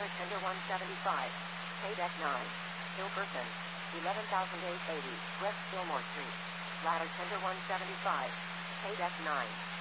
Ladder tender 175. Pay deck 9. Hilkerson. 11,880 West Fillmore Street. Ladder tender 175. Pay deck 9.